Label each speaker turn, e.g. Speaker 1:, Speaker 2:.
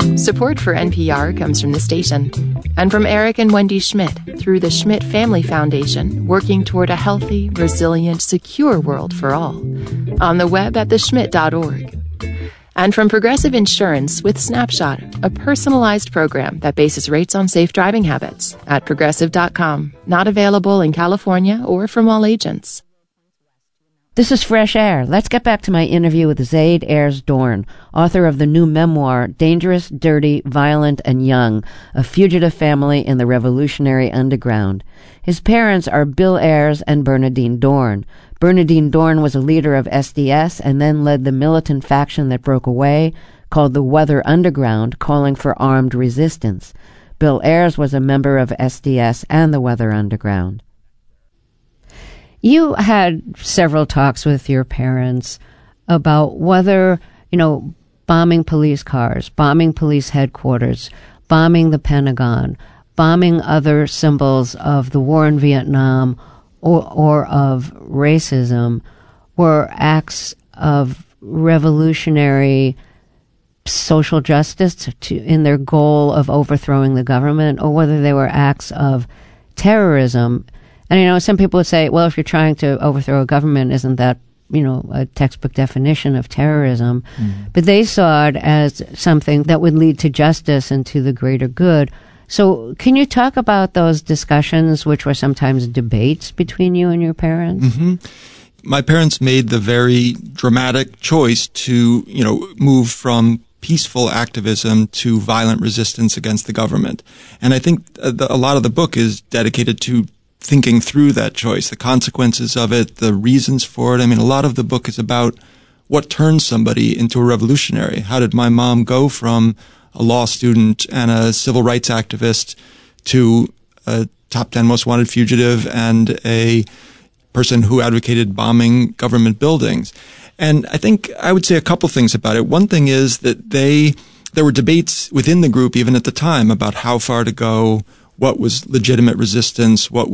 Speaker 1: Support for NPR comes from the station and from Eric and Wendy Schmidt through the Schmidt Family Foundation, working toward a healthy, resilient, secure world for all. On the web at theschmidt.org. And from Progressive Insurance with Snapshot, a personalized program that bases rates on safe driving habits at progressive.com. Not available in California or from all agents.
Speaker 2: This is Fresh Air. Let's get back to my interview with Zaid Ayers Dorn, author of the new memoir, Dangerous, Dirty, Violent, and Young, A Fugitive Family in the Revolutionary Underground. His parents are Bill Ayers and Bernardine Dorn. Bernardine Dorn was a leader of SDS and then led the militant faction that broke away, called the Weather Underground, calling for armed resistance. Bill Ayers was a member of SDS and the Weather Underground. You had several talks with your parents about whether, bombing police cars, bombing police headquarters, bombing the Pentagon, bombing other symbols of the war in Vietnam or of racism were acts of revolutionary social justice in their goal of overthrowing the government, or whether they were acts of terrorism. And, some people would say, well, if you're trying to overthrow a government, isn't that, a textbook definition of terrorism? But they saw it as something that would lead to justice and to the greater good. So can you talk about those discussions, which were sometimes debates between you and your parents?
Speaker 3: Mm-hmm. My parents made the very dramatic choice to, move from peaceful activism to violent resistance against the government. And I think a lot of the book is dedicated to thinking through that choice, the consequences of it, the reasons for it. I mean, a lot of the book is about what turns somebody into a revolutionary. How did my mom go from a law student and a civil rights activist to a top 10 most wanted fugitive and a person who advocated bombing government buildings? And I think I would say a couple things about it. One thing is that there were debates within the group, even at the time, about how far to go, what was legitimate resistance, what